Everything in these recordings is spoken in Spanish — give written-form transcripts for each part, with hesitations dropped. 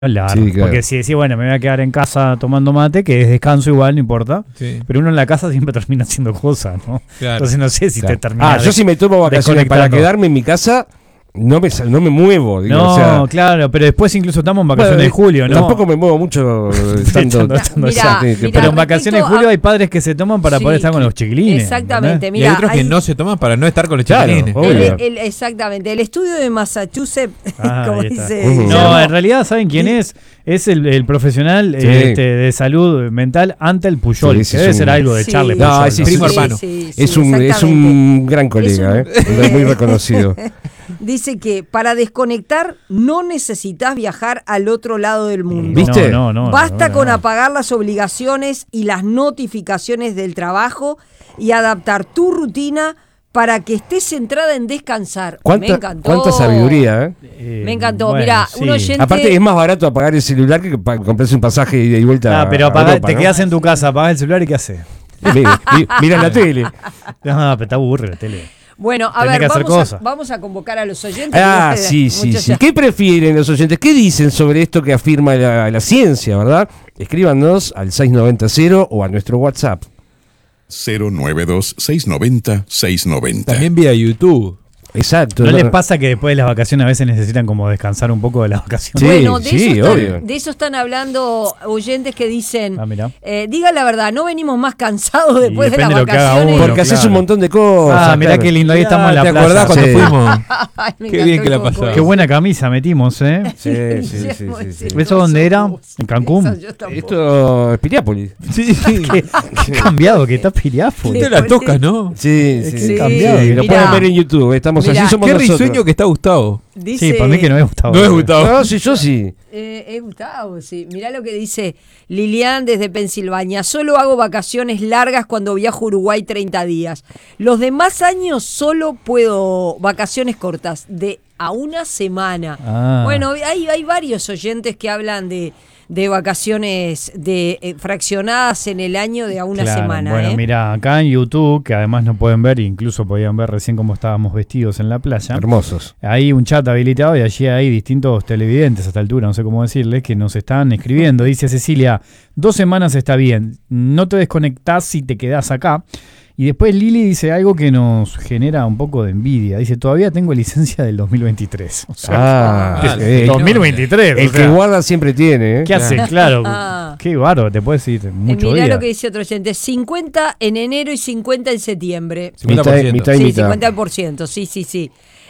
Largo, Sí, claro. Porque si decís, bueno, me voy a quedar en casa tomando mate, que es descanso igual, no importa. Sí. Pero uno en la casa siempre termina haciendo cosas, ¿no? Claro. Entonces no sé si Claro. te termina. Yo si me tomo vacaciones para desconectando. quedarme en mi casa, no me muevo. Digo, No, o sea, claro, pero después incluso estamos en vacaciones bueno, de julio, ¿no? Tampoco me muevo mucho tanto. Mirá, Pero en vacaciones de julio hay padres que se toman para Sí, poder estar con los chiquilines. exactamente. ¿entendés? Y hay Mira, otros que no se toman para no estar con los Claro, chiquilines. obvio. Exactamente. El estudio de Massachusetts, Ah, como ahí está. dice. No, No, Guillermo, en realidad, ¿saben quién es? Es el profesional Sí. de salud mental ante el Puyol, Sí, sí, que debe es ser un- algo de Sí. Charlie No, Puyol. sí, ¿no? Primo hermano. Es un gran colega, Es muy reconocido. Dice que para desconectar no necesitas viajar al otro lado del mundo. ¿Viste? No, Basta no, con no. apagar las obligaciones y las notificaciones del trabajo y adaptar tu rutina para que estés centrada en descansar. Me encantó. ¿Cuánta sabiduría, ¿eh? Me encantó. Bueno, Mirá, sí. un oyente. Aparte es más barato apagar el celular que comprarse un pasaje de ida y vuelta. Pero a Europa, te ¿no? quedas en tu casa, apagás el celular y ¿qué haces? Mira la tele. No, pero está aburre la tele. Bueno, a Tenés ver, que hacer cosas. vamos a convocar a los oyentes. Sí. Muchos ya- ¿Qué prefieren los oyentes? ¿Qué dicen sobre esto que afirma la ciencia, verdad? Escríbanos al 690 o a nuestro WhatsApp. 092-690-690. También vía YouTube. Exacto. ¿No les pasa que después de las vacaciones a veces necesitan como descansar un poco de las vacaciones? Sí, Bueno, sí, obvio. de eso están hablando oyentes que dicen, Mirá. diga la verdad, no venimos más cansados Y después de las depende de lo que haga vacaciones. uno. Porque haces claro. un montón de cosas. Mirá claro. qué lindo, ahí estamos en la ¿Te playa. acordás cuando Sí. fuimos? Ay, me Qué encantó bien que la el Coco. pasamos. Qué buena camisa metimos, ¿eh? Sí. ¿Eso dónde era? ¿En Cancún? Eso yo tampoco. Esto es Piriápolis. Sí, sí. Qué cambiado que está Piriápolis. Usted la toca, ¿no? Sí, Qué cambiado. Lo Mirá. pueden ver en YouTube. Estamos Mirá. allí, somos Qué nosotros. risueño que está Gustavo. Dice, Sí, para mí que no me gustaba. No es Gustavo. No, sí, yo sí. es Gustavo, sí. Mirá lo que dice Lilian desde Pensilvania. Solo hago vacaciones largas cuando viajo a Uruguay 30 días. Los demás años solo puedo vacaciones cortas, de a una semana. Ah. Bueno, hay varios oyentes que hablan de vacaciones fraccionadas en el año de a una Claro, semana. Bueno, mira, acá en YouTube, que además no pueden ver, incluso podían ver recién cómo estábamos vestidos en la playa. Hermosos. Hay un chat habilitado y allí hay distintos televidentes a esta altura, no sé cómo decirles, que nos están escribiendo. Dice Cecilia, 2 semanas está bien, no te desconectás si te quedás acá. Y después Lili dice algo que nos genera un poco de envidia. Dice, todavía tengo licencia del 2023. O sea, 2023. El o sea, que guarda siempre tiene, ¿eh? ¿qué hace? Claro. Ah. Qué bárbaro, te puedes ir mucho Mirá día. lo que dice otro oyente, 50 en enero y 50 en septiembre. 50%. Mitad y Sí, mitad. 50%, sí.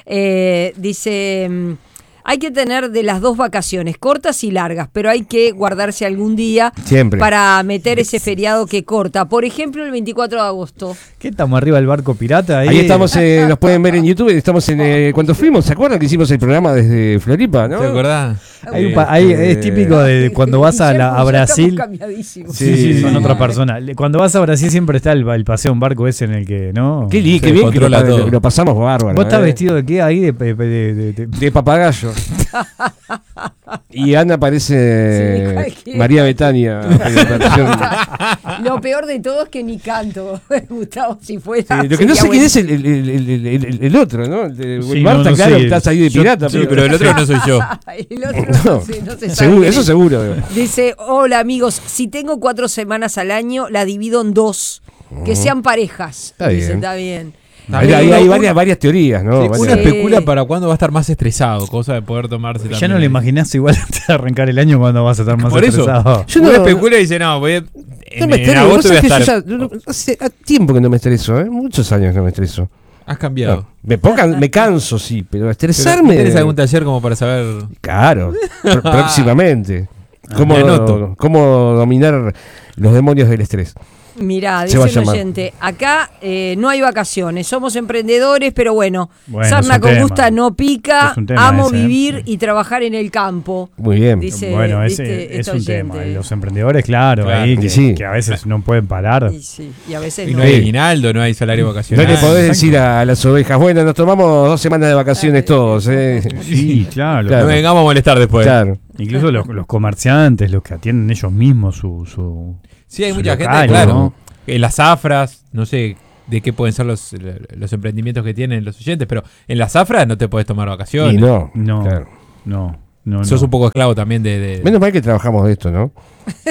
Dice, hay que tener de las dos vacaciones, cortas y largas, pero hay que guardarse algún día Siempre. para meter ese feriado que corta. Por ejemplo, el 24 de agosto. ¿Qué estamos arriba del barco pirata? Ahí estamos, nos pueden ver en YouTube. Estamos cuando fuimos, ¿se acuerdan que hicimos el programa desde Floripa, no? ¿Te acordás? Es típico de cuando vas a Guillermo, ya Brasil. estamos cambiadísimos. Sí, son otra persona. Cuando vas a Brasil siempre está el paseo en barco ese en el que, ¿no? Qué Se bien que controla todo. lo pasamos bárbaro. ¿Vos estás vestido de qué ahí? De papagayo. Y Ana parece Sí, cualquiera. María Betania. Lo peor de todo es que ni canto, Gustavo, si fuera. Lo que no sé sería quién es el otro, ¿no? El de Sí, Marta, no claro, sé. estás ahí de pirata. Sí, pero el otro no soy yo. El otro No, no se sabe seguro, quién eso es. seguro. Dice, hola amigos, si tengo 4 semanas al año, la divido en 2. Que sean parejas. Está Dice, bien. está bien. Hay varias teorías, ¿no? Sí, Varias- uno Sí. especula para cuándo va a estar más estresado, cosa de poder tomarse Ya también. no lo imaginás igual antes de arrancar el año cuando vas a estar más Por eso. estresado. Yo Uno no- especula y dice, no, voy a, No en me estreso, agosto vos voy a sabés que estar. yo hace tiempo que no me estreso, ¿eh? Muchos años que no me estreso. Has cambiado. No, me canso, sí, pero Pero, estresarme. ¿tienes algún taller como para saber? Claro, próximamente. Me anoto. ¿Cómo dominar los demonios del estrés? Mirá, Se va a dice el llamar. oyente, acá no hay vacaciones, somos emprendedores, pero bueno, Bueno, sarna es un con tema. gusta no pica, Es un tema amo ese, ¿eh? vivir y trabajar en el campo. Muy bien. Dice, Bueno, ¿viste? es Este un tema. oyente. Los emprendedores, claro, Claro, ahí que que, sí. que a veces no pueden parar. Y, sí, y a veces Y no. no hay aguinaldo, no hay salario No vacacional. le podés exacto. decir a las ovejas, bueno, nos tomamos 2 semanas de vacaciones todos, ¿eh? Sí, claro. Claro. No vengamos a molestar después. Claro. Incluso los comerciantes, los que atienden ellos mismos su Sí, hay su mucha local, gente, claro. ¿no? En las zafras, no sé de qué pueden ser los emprendimientos que tienen los oyentes, pero en las zafras no te puedes tomar vacaciones. Y no, No, claro. no. No, Sos no. un poco esclavo también de... Menos mal que trabajamos de esto, ¿no?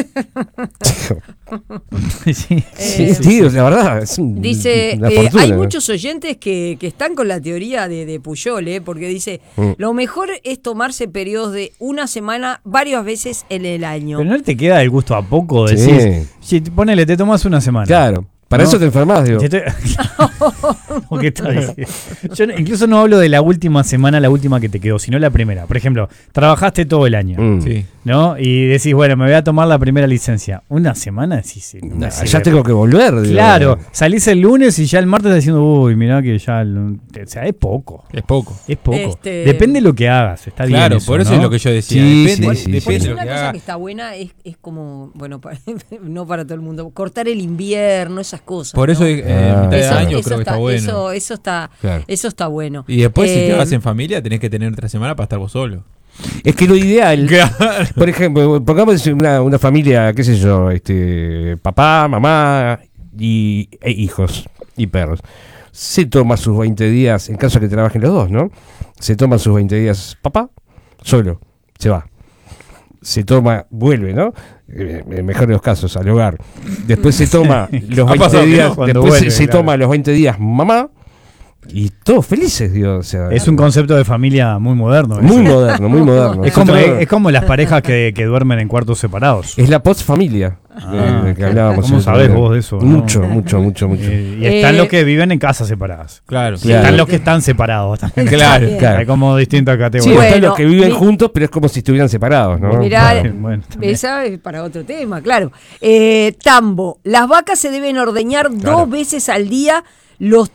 Sí. Sí, tío, la verdad. Es Dice, una fortuna, hay ¿no? muchos oyentes que están con la teoría de Puyol, porque dice, lo mejor es tomarse periodos de una semana varias veces en el año. Pero no te queda el gusto a poco, Sí. decís. Si ponele, te tomas una semana. Claro. Para No. eso te enfermas, digo. Te estoy- ¿Cómo que está diciendo? Yo incluso no hablo de la última semana, la última que te quedó, sino la primera. Por ejemplo, trabajaste todo el año, Mm. Sí. ¿no? Y decís, bueno, me voy a tomar la primera licencia. Una semana, sí, sí. no me Nah, sirve. ya tengo que volver, digo. Claro, salís el lunes y ya el martes diciendo, uy, mirá que ya. O sea, es poco. Es poco. Es poco. Este- Depende de lo que hagas. Está bien. Claro, eso, por eso ¿no? es lo que yo decía. Sí, depende sí, sí, depende sí. de lo Una que cosa hagas. que está buena es como, bueno, no para todo el mundo, cortar el invierno, esas cosas. Por eso ¿no? mitad de Eso- año creo que está bueno. Claro. Eso está bueno. Y después si te Eh, vas en familia tenés que tener otra semana para estar vos solo. Es que lo ideal, por ejemplo, pongamos una familia, qué sé yo, papá, mamá e hijos y perros. Se toma sus 20 días, en caso de que trabajen los dos, ¿no? Se toma sus 20 días, papá, solo, se va. Se toma, vuelve, ¿no? En mejor de los casos, al hogar. Después se toma los Ha 20 pasado que días, no, cuando después vuelve, se claro. toma los 20 días mamá y todos felices, digo. O sea, Es un concepto de familia muy moderno. muy ese. moderno, muy moderno. Es como las parejas que duermen en cuartos separados. Es la post-familia que hablábamos. ¿Cómo el otro sabés día. vos de eso, no? Mucho, mucho, mucho, mucho. Y están los que viven en casas separadas. Claro. Y están los que están separados también. Claro, Bien. claro. Hay como distintas Sí, categorías. Bueno, están los que viven mi- juntos, pero es como si estuvieran separados, ¿no? Mirá, Bueno, también. esa es para otro tema, claro. Tambo, las vacas se deben ordeñar Claro. 2 veces al día los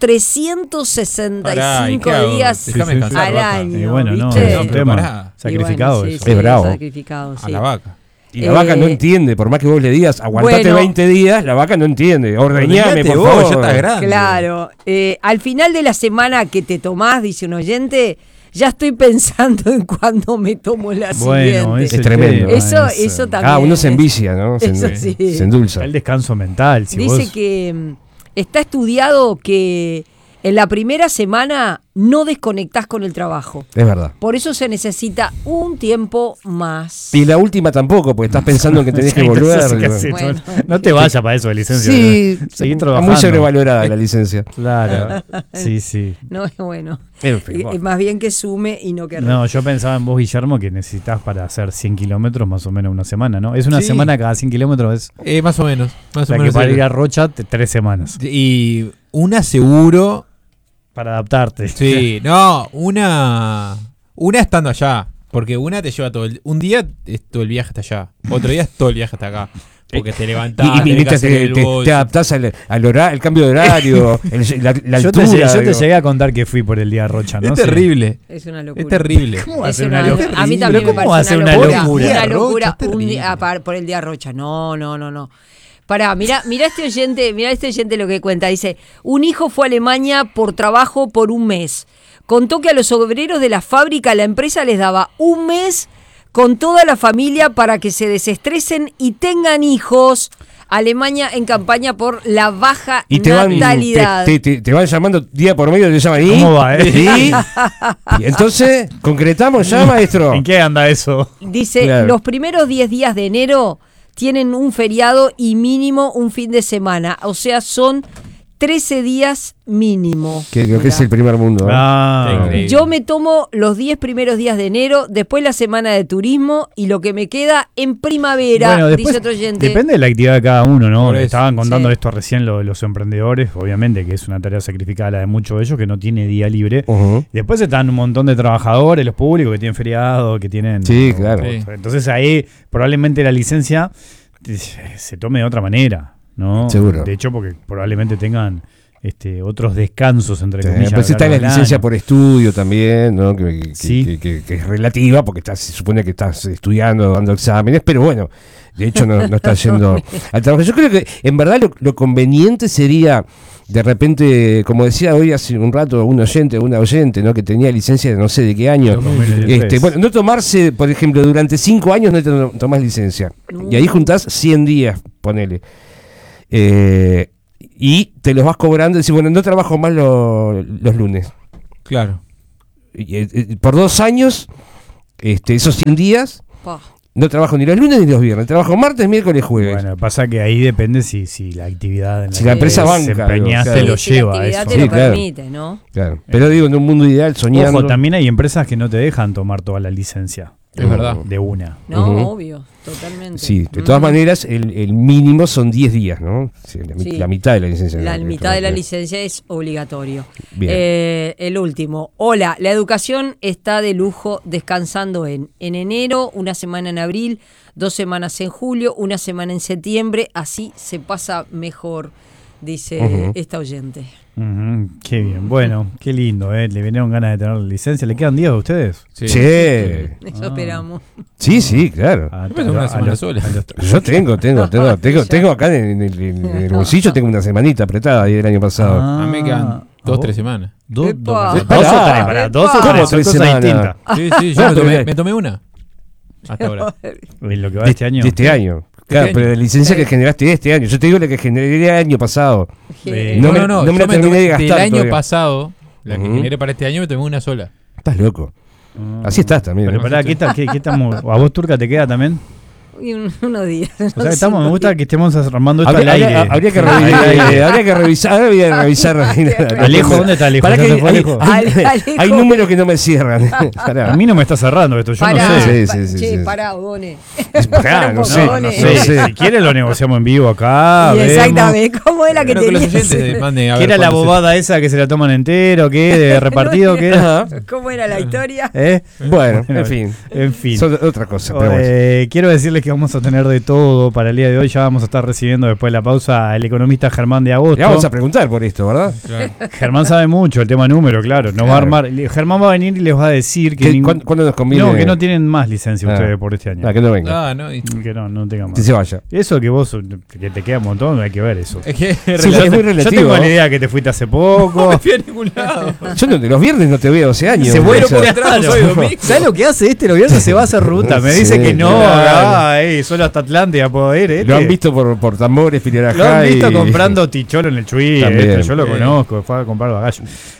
365 Pará, ¿y qué hago? días Déjame Sí, sí, descansar, al vaca. año. Y bueno, no, ¿viste? es un pero tema pará. sacrificado. Y bueno, sí, eso. Es bravo. sacrificado, A sí. la vaca. Y la vaca no Eh, entiende, por más que vos le digas, aguantate bueno. 20 días, la vaca no entiende. Ordeñame, Ordeñate por vos, favor. ya estás grande. Claro. Al final de la semana que te tomás, dice un oyente, ya estoy pensando en cuándo me tomo la Bueno, siguiente. ese Es tremendo. tema, Eso también. Ah, uno se envicia, ¿no? Se, Eso sí. se endulza. El descanso mental. Si Dice vos- que está estudiado que en la primera semana no desconectás con el trabajo. Es verdad. Por eso se necesita un tiempo más. Y la última tampoco, porque estás pensando en que tenés que Sí, volver. entonces, ¿qué digo. haces? Bueno. No te vayas para eso de licencia. Sí, Seguí está trabajando. muy sobrevalorada la licencia. Claro. Sí, sí. No es bueno. En fin, bueno. Más bien que sume y no que reste. No, yo pensaba en vos, Guillermo, que necesitas para hacer 100 kilómetros más o menos una semana, ¿no? Es una Sí. semana cada 100 kilómetros. Más o menos. O Más sea o que menos. para ir a Rocha, 3 semanas. Y una seguro. Para adaptarte. Sí, no, una estando allá. Porque una te lleva un día es todo el viaje hasta allá. Otro día es todo el viaje hasta acá. Porque te levantás, Y tenés que mientras hacer el bolso. te adaptás al horario, el cambio de horario, la Yo altura. te digo. llegué a contar que fui por el día a Rocha, ¿no? Es Sí. terrible. Es una locura. Es terrible. ¿Cómo va a Es ser una una locura. locura? A mí también ¿Pero me cómo va a parece ser una locura. locura? Una Rocha, locura es terrible. un día, por el día Rocha. No. Pará, mira este oyente lo que cuenta. Dice, un hijo fue a Alemania por trabajo por un mes. Contó que a los obreros de la fábrica la empresa les daba un mes con toda la familia para que se desestresen y tengan hijos. Alemania en campaña por la baja Y te van, natalidad. te van llamando día por medio, te llaman y. ¿Cómo va, Y entonces, concretamos ya, maestro. ¿En qué anda eso? Dice, Claro. los primeros 10 días de enero tienen un feriado y mínimo un fin de semana. O sea, son 13 días mínimo. Que creo que es el primer mundo. ¿no? Ah, Increíble. Yo me tomo los 10 primeros días de enero, después la semana de turismo y lo que me queda en primavera, bueno, después, dice otro oyente. depende de la actividad de cada uno, ¿no? Por eso. Estaban contando Sí. esto recién los emprendedores, obviamente que es una tarea sacrificada la de muchos de ellos que no tiene día libre. Ujú. Después están un montón de trabajadores, los públicos que tienen feriado, que tienen... Sí, claro. Sí. Entonces ahí probablemente la licencia se tome de otra manera, ¿no? Seguro. De hecho, porque probablemente tengan otros descansos, entre Sí, comillas. después a lo está la largo del licencia año. por estudio también, ¿no? Sí. Que es relativa porque se supone que estás estudiando, dando exámenes, pero bueno, de hecho no estás yendo al trabajo. Yo creo que en verdad lo conveniente sería, de repente, como decía hoy hace un rato una oyente, ¿no? Que tenía licencia de no sé de qué año. 2023. Bueno, no tomarse, por ejemplo, durante 5 años no te tomás licencia. Y ahí juntás 100 días, ponele. Y te los vas cobrando y decís, bueno, no trabajo más los lunes. Claro. Y, por 2 años esos 100 días Pa. no trabajo ni los lunes ni los viernes, trabajo martes, miércoles, jueves. Bueno, pasa que ahí depende si la actividad en Si la empresa que banca, desempeñaste claro. lo Sí, lleva la a actividad eso. te lo Sí, claro. permite, ¿no? Claro. Pero digo, en un mundo ideal, soñando. Ojo, también hay empresas que no te dejan tomar toda la licencia Es verdad. de una. No, Ujú. obvio, totalmente. Sí, de todas maneras, el mínimo son 10 días, ¿no? Sí, Sí. la mitad de la licencia. La ¿no? mitad de la licencia es obligatorio. Bien. El último. Hola, la educación está de lujo descansando en enero, una semana en abril, 2 semanas en julio, una semana en septiembre. Así se pasa mejor, dice Ujú. esta oyente. Ujú, qué bien, bueno, qué lindo, ¿eh? Le vinieron ganas de tener la licencia. ¿Le quedan días a ustedes? Sí. Sí. Eso esperamos. Sí, claro. A- Yo pensé una a semana los- sola. a los- Yo tengo acá en el bolsillo, tengo una semanita apretada ahí del año pasado. Ah, A mí me quedan ¿a 2 vos? 3 semanas. Dos Epa. o tres, Pará. pará, dos o Epa. tres, ¿Cómo son 3 cosas semanas? distintas. Sí, sí, yo No, pero- me tomé una. Hasta ahora. En lo que va de este año. De este año. Claro, año. pero la licencia que generaste este año. Yo te digo la que generé el año pasado. Eh, No No, me- no, no. no me la yo terminé de tomé- gastar Del año todavía. pasado, la que Ujú. generé para este año, me tomé una sola. Estás loco. Así estás también. Pero ¿no? pará, ¿qué estamos? ¿A vos, Turca, te queda también? Y unos días. O sea, que estamos, me gusta que estemos armando esto al Habría, aire. habría que Al aire. habría que revisar. Ahora voy a revisar. Alejo, ¿dónde está Alejo? Para ¿Ya que se fue hay, Alejo? Alejo. hay números que no me cierran. Pará. A mí no me está cerrando esto, yo Pará, no sé. Sí, che, sí. pará, Odone. Pará, no sé, Odone. no sé. Si quiere lo negociamos en vivo acá. Y vemos. exactamente, ¿cómo era que Creo que los tenías? oyentes manden a ¿Qué ver era la cuándo se- bobada esa que se la toman entero? ¿Qué? ¿De repartido? ¿Qué? Ajá. ¿Cómo era la historia? ¿Eh? Bueno, en fin. En fin. Son otra cosa. Pero bueno. Quiero decirles que vamos a tener de todo para el día de hoy. Ya vamos a estar recibiendo después de la pausa al economista Germán de Agosto. Le vamos a preguntar por esto, ¿verdad? Claro. Germán sabe mucho el tema número, claro. Nos va a Claro. armar. Germán va a venir y les va a decir que ¿Cuándo nos conviene? no, que no tienen más licencia Ah. ustedes por este año. Ah, que no venga. Ah, no. Que no tengan Que más. se vaya. Eso que vos, que te queda un montón, hay que ver eso. Es que Sí, Yo es muy te- yo relativo, tengo la ¿no? idea que te fuiste hace no poco. me fui a ningún lado. Yo los viernes no te veo hace años. Se vuelve O sea, por atrás, soy domingo. ¿Sabes lo que hace este? Lo viernes se va a hacer ruta. Me dice Sí, que no, claro. solo hasta Atlántida puedo ir. Lo han visto por tambores, Pilarajá. Lo han visto y- comprando ticholo en el Chuy. También. Yo lo Sí. conozco, fue a comprar bagallo.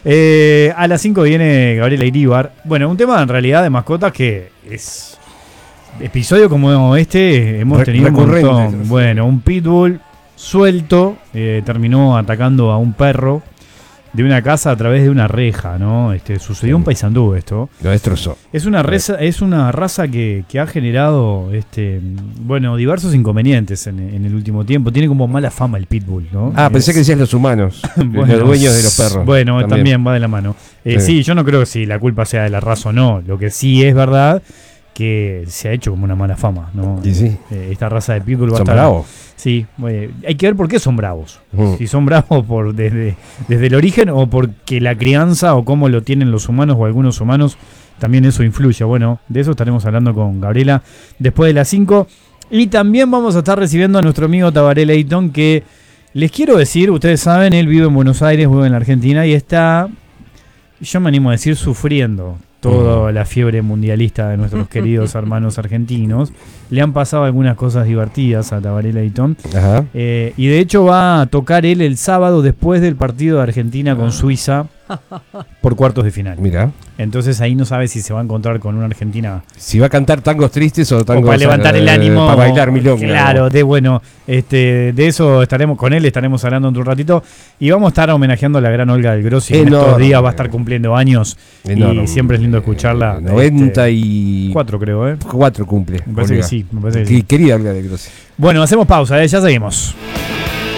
A las 5 viene Gabriela Iríbar. Bueno, un tema en realidad de mascotas que es. Episodio como este hemos tenido un recurrente. montón. Bueno, un pitbull suelto terminó atacando a un perro de una casa a través de una reja, ¿no? Sucedió en Paysandú esto. Lo destrozó. Es una raza que ha generado bueno, diversos inconvenientes en el último tiempo. Tiene como mala fama el pitbull, ¿no? Pensé que decías los humanos. Bueno, los dueños de los perros. Bueno, también va de la mano. Sí. Sí, yo no creo que si la culpa sea de la raza o no. Lo que sí es verdad que se ha hecho como una mala fama, ¿no? Y sí. Esta raza de pitbull va a Son estar. bravos. Sí, hay que ver por qué son bravos. Mm. Si son bravos desde el origen o porque la crianza o cómo lo tienen los humanos o algunos humanos, también eso influye. Bueno, de eso estaremos hablando con Gabriela después de las 5. Y también vamos a estar recibiendo a nuestro amigo Tabaré Leighton, que les quiero decir, ustedes saben, él vive en Buenos Aires, vive en la Argentina y está, yo me animo a decir, sufriendo toda la fiebre mundialista de nuestros queridos hermanos argentinos. Le han pasado algunas cosas divertidas a Tabaré Leighton. Ajá. Y de hecho va a tocar él el sábado después del partido de Argentina con Suiza por cuartos de final. Mira. Entonces ahí no sabe si se va a encontrar con una Argentina Si va a cantar tangos tristes o o tangos para levantar el ánimo. Para bailar milonga. Claro, de eso estaremos con él, estaremos hablando en un ratito. Y vamos a estar homenajeando a la gran Olga del Grossi. Que en estos Enorme. días va a estar cumpliendo años. Enorme. Y siempre es lindo escucharla. 94 4 creo, ¿eh? cumple. Me parece que Olga. sí, me parece que sí. Querida Olga de Grossi. Bueno, hacemos pausa, ya seguimos.